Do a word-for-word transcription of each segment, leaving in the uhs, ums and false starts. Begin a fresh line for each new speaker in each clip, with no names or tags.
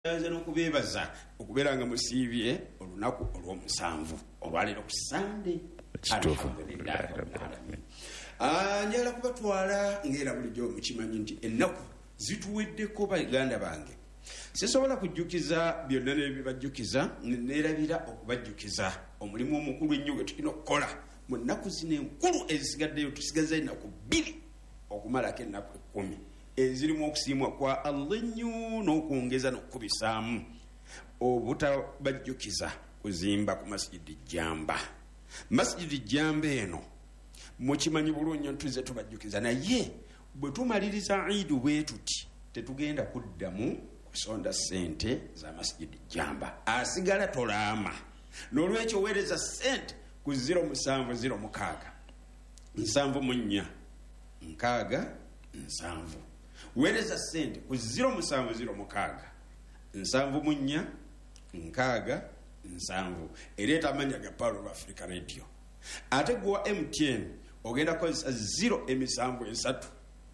Nze n'okubeebaza okubeera nga musiibye olunaku olw'omusanvu olwaleero ku Sunday. Njagala kubatwala ng'era bulijjo mukimanyi nti ennaku zituweddeko baganda bange. Sisobola kujjukiza byonna n'ebibajjukiza neerabira okubajjukiza omulimu omukulu ennyo gwe tulina okukola mu nnaku zino enkulu ezisigaddeyo. Tusigaza ennaku bbiri okumalako ennaku ekkumi ezirimu okusiimwa kwa Allah ennyo n'okwongeza n'okubisaamu obutabajjukiza kuzimba ku masjidi Jamba. Masjidi Jamba eno mukimanyi bulungi ntuze tubajjukiza, naye bwe tumaliriza Eid bwe tuti tetugenda kuddamu kusonda ssente za masjidi Jamba, asigala tolaama. N'olwekyo weereza ssente ku ziro musanvu ziro mukaaga nsanvu mu nnya nkaaga nsanvu. Weereza ssente ku ziro musanvu ziro mukaaga nsanvu mu nnya nkaaga nsanvu. Ereeta amanya ga Power of Africa Radio. Ate gwa M T N ogenda kozesa ziro emisanvu esatu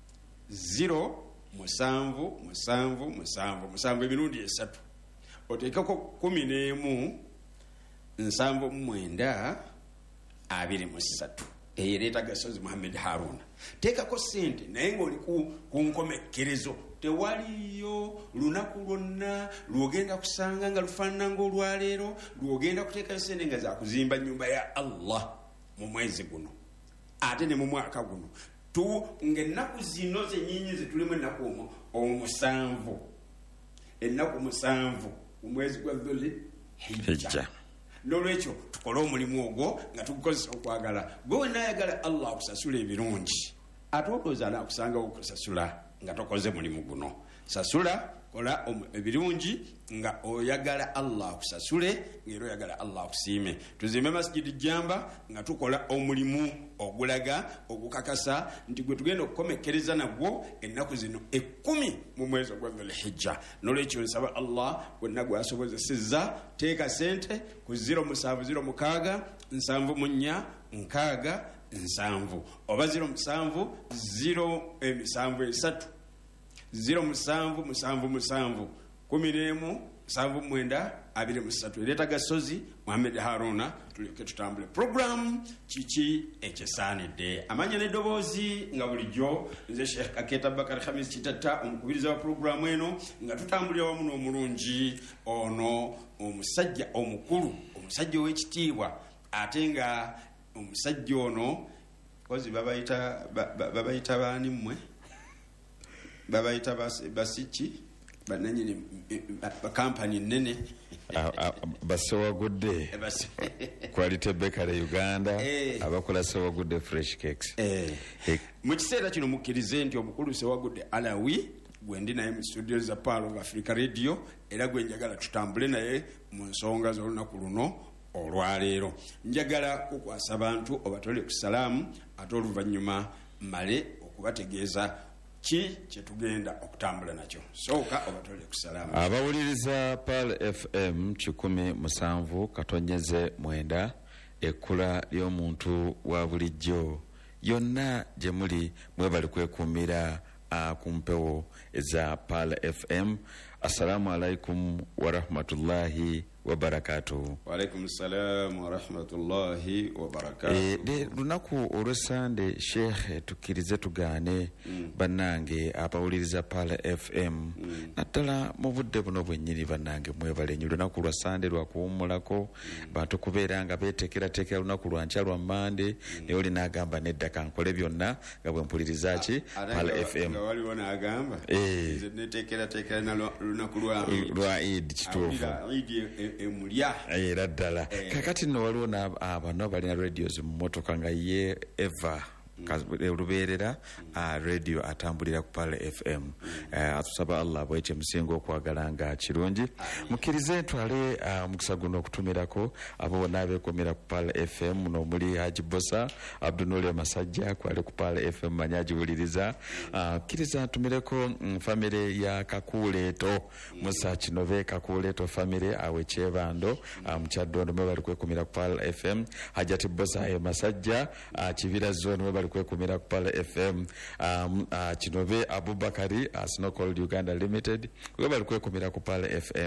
ziro musanvu musanvu musanvu musanvu emirundi esatu oteekako kumi n'emu nsanvu mwenda abiri mu ssatu. Eyereeta Gasozi Muhammad Haruna. Teekako ssente naye ng'oli ku nkomekkerezo. Tewaliyo lunaku lwonna lwogenda kusanga nga lufaanana ng'olwaleero lwogenda kuteekayo ssente nga za kuzimba nnyumba ya Allah mu mwezi guno ate ne mu mwaka guno tu ng'ennaku zino zennyinyi zetulimu ennaku omwo omusanvu ennaku musanvu mu mwezi gwa Dhul Hijja. N'olwekyo tukole omulimu ogwo nga tugukozesa okwagala. Gwe wenaayagala Allah akusasula ebirungi ate olowooza anaakusangawo okusasula nga tokoze mulimu guno. Sasula, kola ebirungi nga oyagala Allah akusasule ng'era oyagala Allah akusiime. Tuzimbe masjidi Jamba nga tukola omulimu ogulaga ogukakasa nti gwe tugenda okukomekkereza nagwo ennaku zino ekkumi mu mwezi ogwa Dhul Hijja. N'olwekyo nsaba Allah gwenna gwasobozesezza teeka sente ku ziro musanvu ziro mukaaga nsanvu mu nnya nkaaga nsanvu oba ziro musanvu ziro emisanvu esatu ziro musanvu musanvu musanvu kumi n'emu musanvu mwenda abiri mu ssatu. Ereeta Gasozi Muhammad Haruna tulyoke tutambule. Program kiki ekisaanidde amanya n'eddoboozi nga bulijjo nze Sheikh Kaketa Bakari Khamis Kitata omukubiriza wa programu eno nga tutambulira wamu n'omulungi ono omusajja omukulu omusajja ow'ekitiibwa ate nga omusajja ono kozi babayita babayita baani mmwe babayita basiki bananyini bakampani nene
basowagudde Quality Bakery Uganda abakola sowagudde fresh cakes.
Mu kiseera kino mukkirize nti omukulu Sewagudde Alawi gwendi naye mu studio za Power of Africa Radio era gwe njagala tutambule naye mu nsonga z'olunaku luno olwaleero. Njagala kukwasa abantu obatole ku salaamu ate oluvannyuma male okubategeeza ki kyetugenda okutambula nakyo. Sooka obatole ku salaamu.
Abawuliriza Pal F M kikumi musanvu katonyeze mwenda ekkula ly'omuntu wa bulijjo yonna gye muli mwebali kwekuumira ku mpewo eza Pal F M. Assalamu alaikum wa rahmatullahi wa barakatuh.
Wa alaikum salam wa rahmatullahi wa barakatuh.
Eh de lunaku olw'Sande Sheikh tukirize tugaane mm. bannange abawuliriza Pal F M mm. naddala mu budde buno bwennyini bannange mwebale nnyo lunaku lwa Sande lwa kuwummulako mm. bantu kubeera nga beetekerateekera lunaku lwa nkya lwa Mande mm. naye oli n'agamba nedda kankole byonna nga bwe mpuliriza ki Pal F M
nga waliwo n'agamba
eh
neteekerateekera na lunaku lwa
lwa Eid kituufu
emulya
era ddala eh. Kakati nno waliwo n'abano balina radios mu mmotoka nga ye Eva olubeerera mm. radio atambulira ku Pal F M mm. uh, atusaba Allah bwekye musinga okwagala nga kirungi mukkirize ntwale omukisa uh, guno okutumirako abo bonna abeekomera ku Pal F M n'omuli Haji Bosa Abdunoli Masajja kwale ku Pal F M manya agiwuliriza kkiriza uh, ntumireko mm, famire ya Kakuleeto mm. Musa Kinove Kakuleeto famire awe Kyebando mukyaddoondo mm. uh, mwe bali kwekomera ku Pal F M Hajati Bosa e Masajja uh, Kibira zone mwe bali bali kwekumira ku Pale F M, um, uh, Kinobe Abubakari uh, Snowcall Uganda Limited bwe bali kwekumira ku Pale F M.